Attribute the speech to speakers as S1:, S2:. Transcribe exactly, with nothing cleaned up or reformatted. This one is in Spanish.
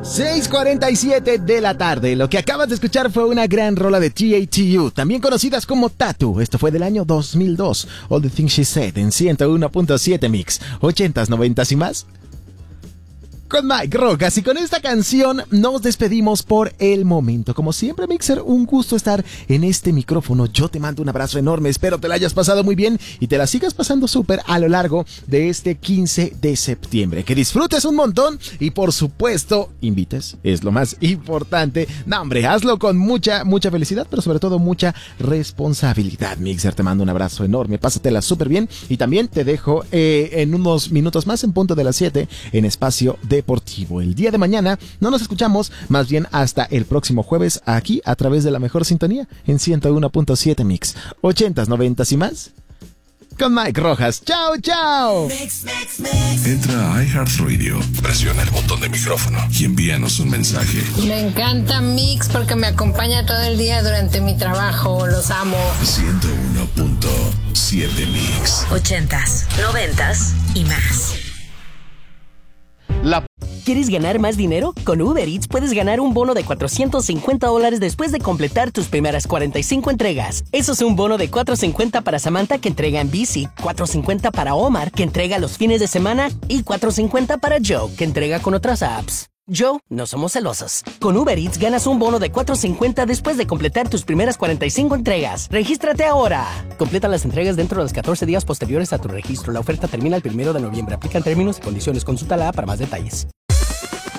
S1: seis cuarenta y siete de la tarde. Lo que acabas de escuchar fue una gran rola de T A T U, también conocidas como Tattoo. Esto fue del año dos mil dos. All the Things She Said en ciento uno punto siete Mix. ochentas, noventas y más. Con Mike Rojas, y con esta canción nos despedimos por el momento. Como siempre, Mixer, un gusto estar en este micrófono. Yo te mando un abrazo enorme, espero te la hayas pasado muy bien y te la sigas pasando súper a lo largo de este quince de septiembre. Que disfrutes un montón y, por supuesto, invites, es lo más importante. No, hombre, hazlo con mucha, mucha felicidad, pero sobre todo mucha responsabilidad. Mixer, te mando un abrazo enorme, pásatela súper bien y también te dejo eh, en unos minutos más, en punto de las siete, en Espacio de Deportivo. El día de mañana no nos escuchamos, más bien hasta el próximo jueves aquí a través de la mejor sintonía en ciento uno punto siete Mix. ochentas, noventas y más. Con Mike Rojas. ¡Chao, chao!
S2: Mix, mix, mix. Entra a iHeartRadio, presiona el botón de micrófono y envíanos un mensaje.
S3: Me encanta Mix porque me acompaña todo el día durante mi trabajo. Los amo.
S2: ciento uno punto siete Mix.
S4: Ochentas, noventas y más.
S5: La... ¿Quieres ganar más dinero? Con Uber Eats puedes ganar un bono de cuatrocientos cincuenta dólares después de completar tus primeras cuarenta y cinco entregas. Eso es un bono de cuatrocientos cincuenta para Samantha, que entrega en bici, cuatrocientos cincuenta para Omar, que entrega los fines de semana, y cuatrocientos cincuenta para Joe, que entrega con otras apps. Joe, no somos celosos. Con Uber Eats ganas un bono de cuatrocientos cincuenta después de completar tus primeras cuarenta y cinco entregas. ¡Regístrate ahora! Completa las entregas dentro de los catorce días posteriores a tu registro. La oferta termina el primero de noviembre. Aplican términos y condiciones. Consulta la app para más detalles.